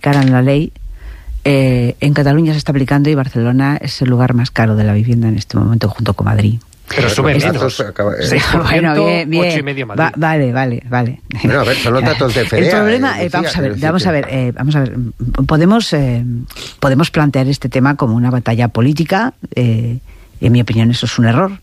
aplicaran la ley, en Cataluña se está aplicando y Barcelona es el lugar más caro de la vivienda en este momento, junto con Madrid. Pero sube menos. 6%, bueno, bien. 8,5% Madrid. Vale. Bueno, a ver, son los datos de FEDEA. El problema, vamos a ver. Podemos plantear este tema como una batalla política. En mi opinión, eso es un error.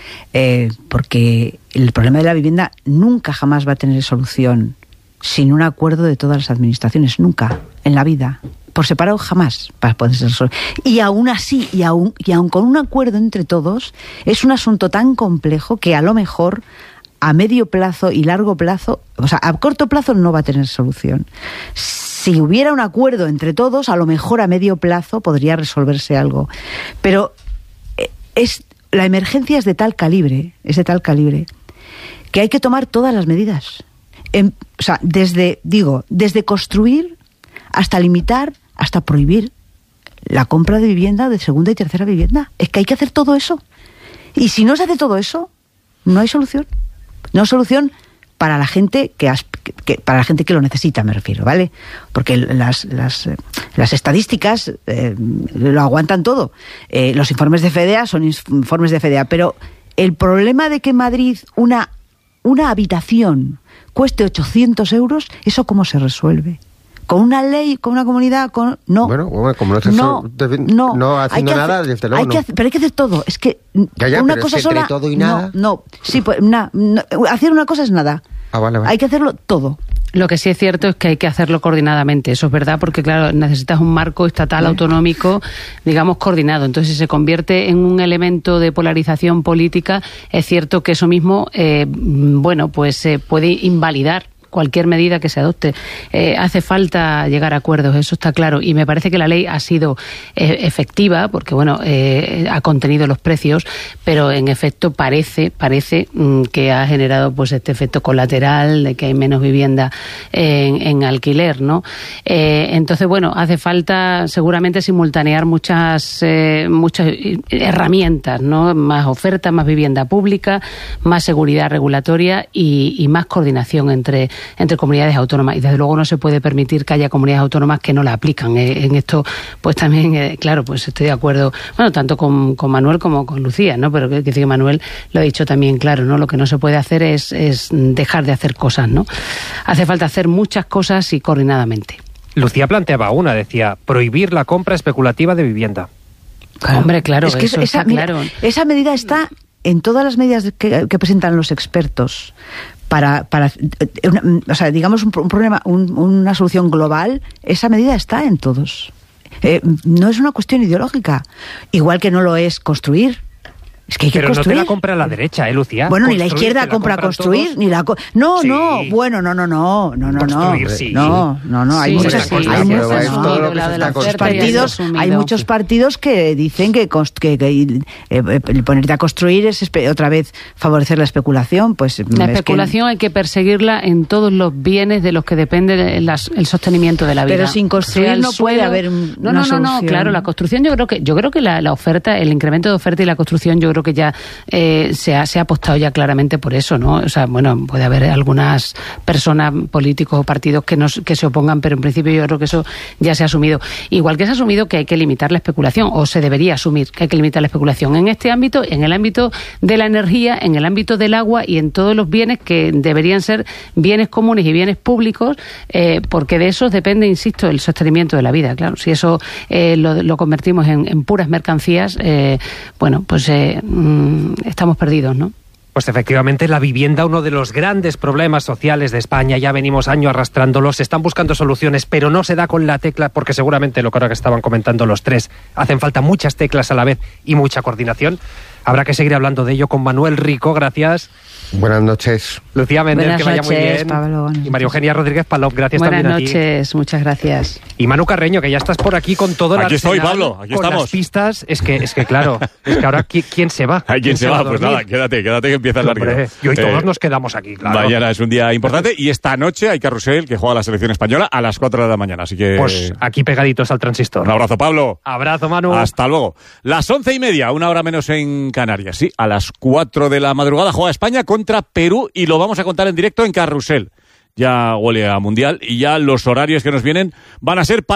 Porque el problema de la vivienda nunca jamás va a tener solución sin un acuerdo de todas las administraciones. Nunca, en la vida. Por separado jamás para poder ser resuelto. Y aún así, y aún con un acuerdo entre todos, es un asunto tan complejo que a lo mejor a medio plazo y largo plazo, o sea, a corto plazo no va a tener solución. Si hubiera un acuerdo entre todos, a lo mejor a medio plazo podría resolverse algo. Pero la emergencia es de tal calibre, que hay que tomar todas las medidas. O sea, desde construir hasta limitar, hasta prohibir la compra de vivienda, de segunda y tercera vivienda. Es que hay que hacer todo eso. Y si no se hace todo eso, no hay solución. No hay solución para la gente para la gente que lo necesita, me refiero, ¿vale? Porque las estadísticas lo aguantan todo. Los informes de FEDEA son informes de FEDEA, pero el problema de que en Madrid una habitación cueste 800 euros, ¿eso cómo se resuelve? ¿Con una ley, con una comunidad? No. Bueno, como no es eso, no haciendo nada, desde luego no. Pero hay que hacer todo. Es que ya, una pero cosa es que sola... entre todo y nada... No. Sí, pues hacer una cosa es nada. Vale. Hay que hacerlo todo. Lo que sí es cierto es que hay que hacerlo coordinadamente, eso es verdad, porque claro, necesitas un marco estatal autonómico, digamos, coordinado. Entonces, si se convierte en un elemento de polarización política, es cierto que eso mismo, pues puede invalidar cualquier medida que se adopte. Hace falta llegar a acuerdos, eso está claro, y me parece que la ley ha sido efectiva, porque ha contenido los precios, pero en efecto parece que ha generado pues este efecto colateral de que hay menos vivienda en alquiler, ¿no? Entonces, hace falta seguramente simultanear muchas herramientas, ¿no? Más oferta, más vivienda pública, más seguridad regulatoria y más coordinación entre comunidades autónomas, y desde luego no se puede permitir que haya comunidades autónomas que no la aplican. En esto pues también, claro, pues estoy de acuerdo, tanto con Manuel como con Lucía, ¿no? Pero que Manuel lo ha dicho también claro, ¿no? Lo que no se puede hacer es dejar de hacer cosas, ¿no? Hace falta hacer muchas cosas y coordinadamente. Lucía planteaba decía, prohibir la compra especulativa de vivienda. Claro. Hombre, claro, es que eso está claro. Esa medida está en todas las medidas que presentan los expertos. Digamos un problema, una solución global, esa medida está en todos. No es una cuestión ideológica, igual que no lo es construir. Es que hay que pero construir. No te la compra la derecha, Lucía. Bueno, ni la izquierda compra construir, todos. ni la... No. Construir, sí. No, hay muchos partidos que dicen que ponerte a construir es otra vez favorecer la especulación. Pues la especulación hay que perseguirla en todos los bienes de los que depende el sostenimiento de la vida. Pero sin construir no puede haber una solución. No, claro, la construcción yo creo que la oferta, el incremento de oferta y la construcción, yo creo que ya se ha apostado ya claramente por eso, ¿no? O sea, puede haber algunas personas, políticos o partidos que se opongan, pero en principio yo creo que eso ya se ha asumido. Igual que se ha asumido que hay que limitar la especulación, o se debería asumir que hay que limitar la especulación en este ámbito, en el ámbito de la energía, en el ámbito del agua y en todos los bienes que deberían ser bienes comunes y bienes públicos, porque de eso depende, insisto, el sostenimiento de la vida. Claro, si eso lo convertimos en puras mercancías, estamos perdidos, ¿no? Pues efectivamente la vivienda, uno de los grandes problemas sociales de España, ya venimos años arrastrándolo, se están buscando soluciones, pero no se da con la tecla, porque seguramente lo que estaban comentando los tres, hacen falta muchas teclas a la vez y mucha coordinación. Habrá que seguir hablando de ello con Manuel Rico, gracias. Buenas noches. Lucía Méndez, que vaya muy bien. Pablo, y María Eugenia Rodríguez Palop, gracias también a ti. Buenas noches, muchas gracias. Y Manu Carreño, que ya estás por aquí con todo el Aquí arsenal, estoy, Pablo, aquí con estamos. Las pistas, es que claro, es que ahora ¿quién se va? ¿Quién se va? Pues nada, quédate que empieza el larguero. Y hoy todos nos quedamos aquí, claro. Mañana es un día importante y esta noche hay carrusel que juega la selección española a las 4 de la mañana, así que... Pues aquí pegaditos al transistor. Un abrazo, Pablo. Abrazo, Manu. Hasta luego. Las 11:30, una hora menos en Canarias. Sí, a las 4 de la madrugada juega España contra Perú y lo vamos a contar en directo en Carrusel. Ya huele a Mundial y ya los horarios que nos vienen van a ser